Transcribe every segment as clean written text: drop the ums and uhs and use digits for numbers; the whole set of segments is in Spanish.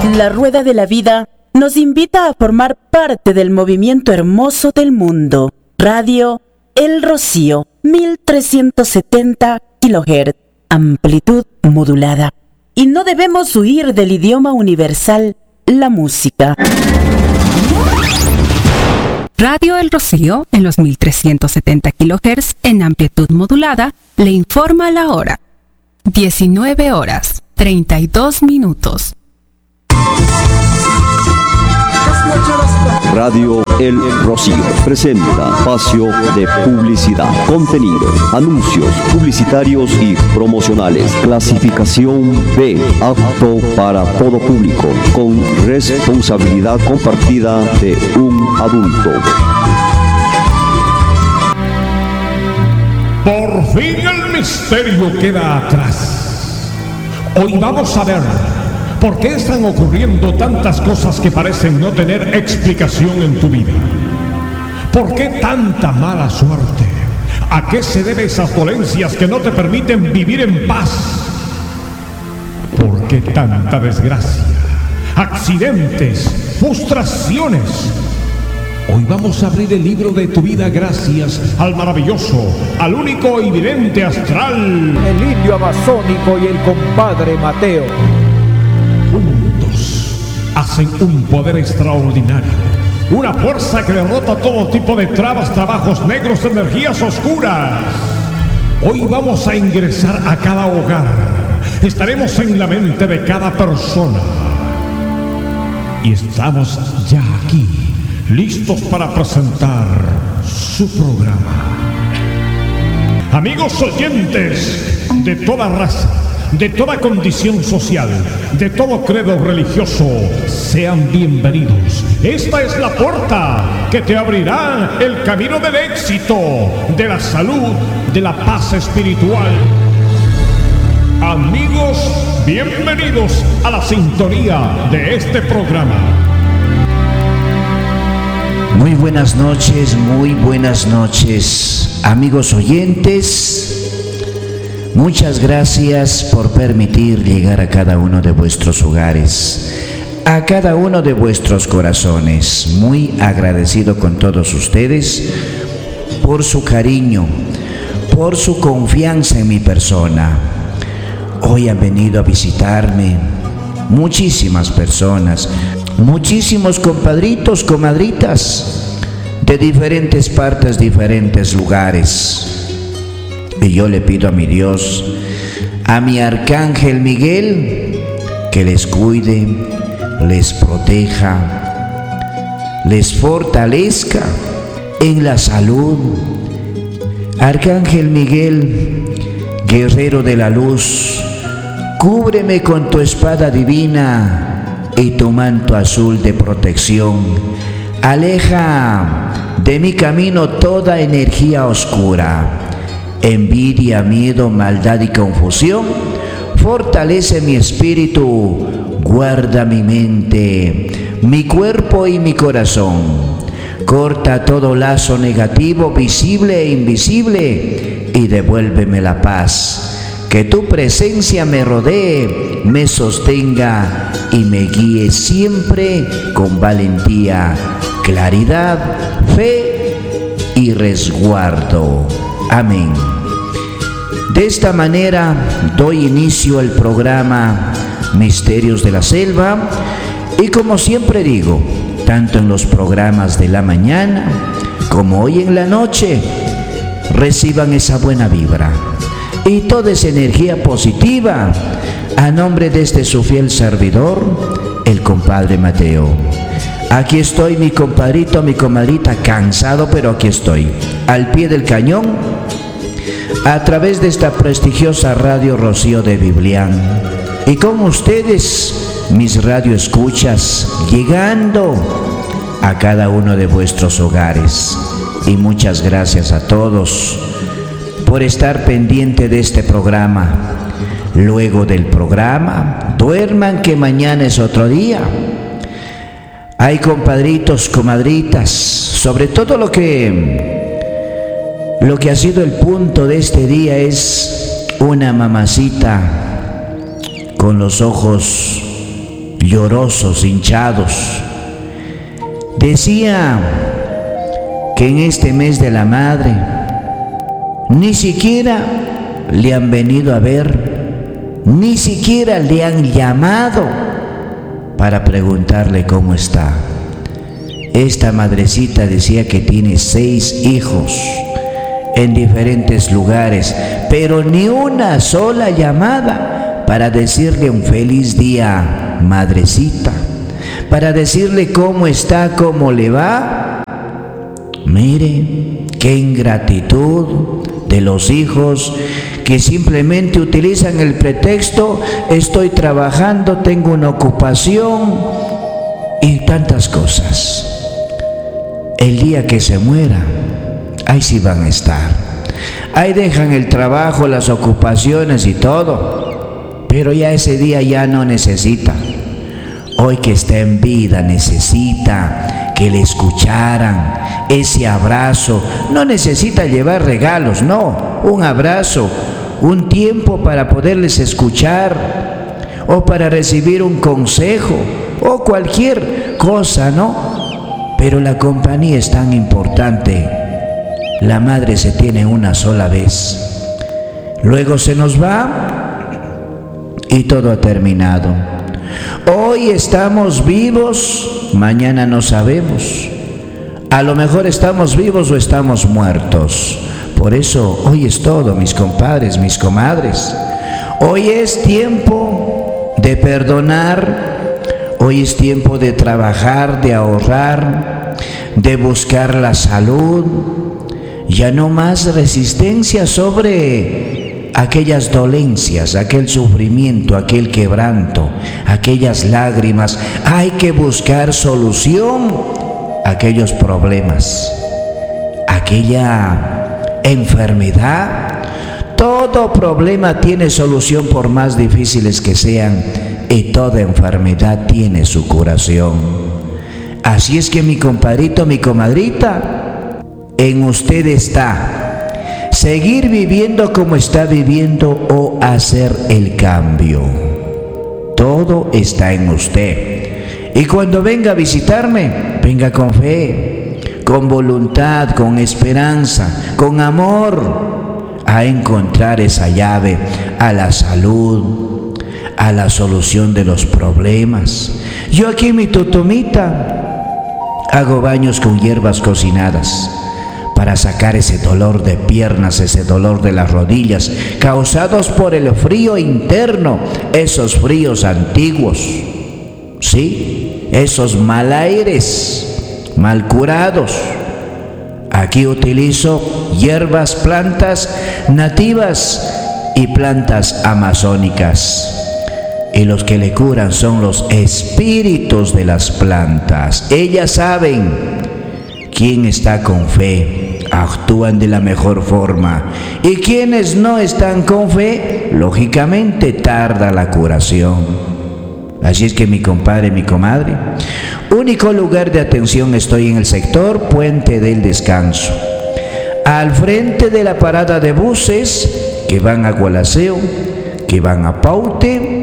La rueda de la vida nos invita a formar parte del movimiento hermoso del mundo. Radio El Rocío, 1370 kHz, amplitud modulada. Y no debemos huir del idioma universal, la música. Radio El Rocío, en los 1370 kHz en amplitud modulada, le informa la hora. 19 horas, 32 minutos. Radio El Rocío presenta espacio de publicidad, contenido, anuncios publicitarios y promocionales. Clasificación B, apto para todo público, con responsabilidad compartida de un adulto. Por fin el misterio queda atrás. Hoy vamos a ver por qué están ocurriendo tantas cosas que parecen no tener explicación en tu vida. ¿Por qué tanta mala suerte? ¿A qué se deben esas dolencias que no te permiten vivir en paz? ¿Por qué tanta desgracia? Accidentes, frustraciones. Hoy vamos a abrir el libro de tu vida gracias al maravilloso, al único y vidente astral, el indio amazónico y el compadre Mateo. Juntos hacen un poder extraordinario, una fuerza que derrota todo tipo de trabas, trabajos negros, energías oscuras. Hoy vamos a ingresar a cada hogar, estaremos en la mente de cada persona y estamos ya aquí, listos para presentar su programa. Amigos oyentes de toda raza, de toda condición social, de todo credo religioso, sean bienvenidos. Esta es la puerta que te abrirá el camino del éxito, de la salud, de la paz espiritual. Amigos, bienvenidos a la sintonía de este programa. Muy buenas noches, amigos oyentes. Muchas gracias por permitir llegar a cada uno de vuestros hogares, a cada uno de vuestros corazones. Muy agradecido con todos ustedes por su cariño, por su confianza en mi persona. Hoy han venido a visitarme muchísimas personas, muchísimos compadritos, comadritas, de diferentes partes, diferentes lugares. Y yo le pido a mi Dios, a mi Arcángel Miguel, que les cuide, les proteja, les fortalezca en la salud. Arcángel Miguel, guerrero de la luz, cúbreme con tu espada divina y tu manto azul de protección. Aleja de mi camino toda energía oscura, envidia, miedo, maldad y confusión. Fortalece mi espíritu, guarda mi mente, mi cuerpo y mi corazón. Corta todo lazo negativo, visible e invisible, y devuélveme la paz. Que tu presencia me rodee, me sostenga y me guíe siempre con valentía, claridad, fe y resguardo. Amén. De esta manera doy inicio al programa Misterios de la Selva, y como siempre digo, tanto en los programas de la mañana como hoy en la noche, reciban esa buena vibra y toda esa energía positiva a nombre de este su fiel servidor, el compadre Mateo. Aquí estoy, mi compadrito, mi comadrita, cansado, pero aquí estoy, al pie del cañón, a través de esta prestigiosa Radio Rocío de Biblián. Y con ustedes, mis radioescuchas, llegando a cada uno de vuestros hogares. Y muchas gracias a todos por estar pendiente de este programa. Luego del programa, duerman que mañana es otro día. Hay compadritos, comadritas, sobre todo lo que ha sido el punto de este día es una mamacita con los ojos llorosos, hinchados. Decía que en este mes de la madre ni siquiera le han venido a ver, ni siquiera le han llamado para preguntarle cómo está. Esta madrecita decía que tiene 6 hijos en diferentes lugares, pero ni una sola llamada para decirle un feliz día, madrecita, para decirle cómo está, cómo le va. Mire, qué ingratitud de los hijos que simplemente utilizan el pretexto: estoy trabajando, tengo una ocupación y tantas cosas. El día que se muera, ahí sí van a estar. Ahí dejan el trabajo, las ocupaciones y todo, pero ya ese día ya no necesita. Hoy que está en vida necesita que le escucharan, ese abrazo. No necesita llevar regalos, no, un abrazo, un tiempo para poderles escuchar, o para recibir un consejo, o cualquier cosa, ¿no? Pero la compañía es tan importante. La madre se tiene una sola vez, luego se nos va y todo ha terminado. Hoy estamos vivos, mañana no sabemos. A lo mejor estamos vivos o estamos muertos. Por eso hoy es todo, mis compadres, mis comadres. Hoy es tiempo de perdonar, hoy es tiempo de trabajar, de ahorrar, de buscar la salud. Ya no más resistencia sobre aquellas dolencias, aquel sufrimiento, aquel quebranto, aquellas lágrimas. Hay que buscar solución a aquellos problemas, aquella enfermedad. Todo problema tiene solución, por más difíciles que sean, y toda enfermedad tiene su curación. Así es que mi compadrito, mi comadrita, en usted está seguir viviendo como está viviendo o hacer el cambio. Todo está en usted. Y cuando venga a visitarme, venga con fe, con voluntad, con esperanza, con amor, a encontrar esa llave a la salud, a la solución de los problemas. Yo aquí en mi totomita hago baños con hierbas cocinadas para sacar ese dolor de piernas, ese dolor de las rodillas, causados por el frío interno, esos fríos antiguos, ¿sí? Esos mal aires, mal curados. Aquí utilizo hierbas, plantas nativas y plantas amazónicas. Y los que le curan son los espíritus de las plantas. Ellas saben quién está con fe, actúan de la mejor forma. Y quienes no están con fe, lógicamente tarda la curación. Así es que mi compadre, mi comadre, único lugar de atención estoy en el sector Puente del Descanso, al frente de la parada de buses que van a Gualaceo, que van a Paute.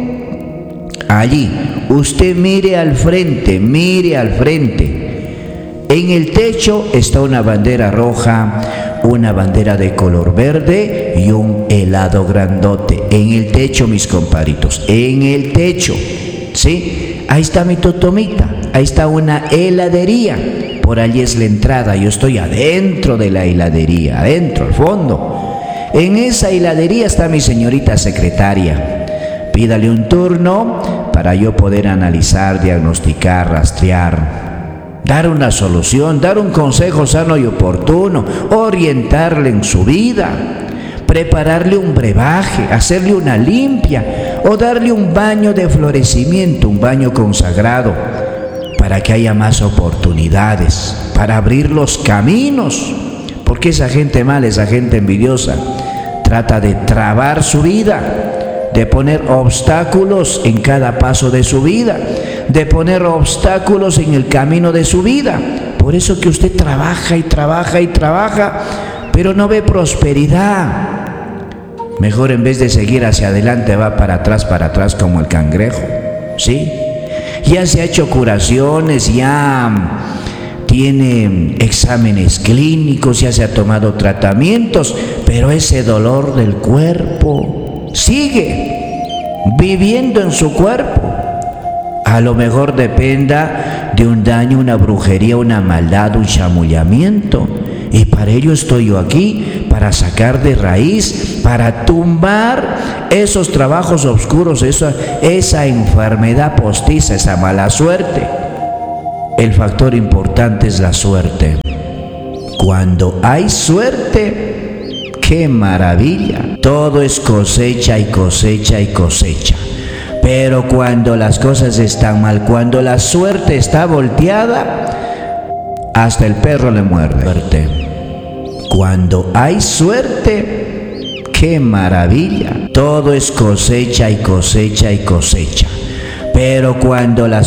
Allí, usted mire al frente, mire al frente. En el techo está una bandera roja, una bandera de color verde y un helado grandote. En el techo, mis compadritos, en el techo, ¿sí? Ahí está mi totomita, ahí está una heladería. Por allí es la entrada, yo estoy adentro de la heladería, adentro, al fondo. En esa heladería está mi señorita secretaria. Pídale un turno para yo poder analizar, diagnosticar, rastrear, dar una solución, dar un consejo sano y oportuno, orientarle en su vida, prepararle un brebaje, hacerle una limpia o darle un baño de florecimiento, un baño consagrado, para que haya más oportunidades, para abrir los caminos, porque esa gente mala, esa gente envidiosa, trata de trabar su vida, de poner obstáculos en cada paso de su vida, de poner obstáculos en el camino de su vida. Por eso que usted trabaja y trabaja y trabaja, pero no ve prosperidad. Mejor en vez de seguir hacia adelante va para atrás como el cangrejo, ¿sí? ya se ha hecho curaciones, ya tiene exámenes clínicos, ya se ha tomado tratamientos, pero ese dolor del cuerpo sigue viviendo en su cuerpo. A lo mejor dependa de un daño, una brujería, una maldad, un chamullamiento. Y para ello estoy yo aquí, para sacar de raíz, para tumbar esos trabajos oscuros, esa enfermedad postiza, esa mala suerte. El factor importante es la suerte. Cuando hay suerte, ¡qué maravilla! Todo es cosecha y cosecha y cosecha. Pero cuando las cosas están mal, cuando la suerte está volteada, hasta el perro le muerde. Cuando hay suerte, ¡qué maravilla! Todo es cosecha y cosecha y cosecha. Pero cuando las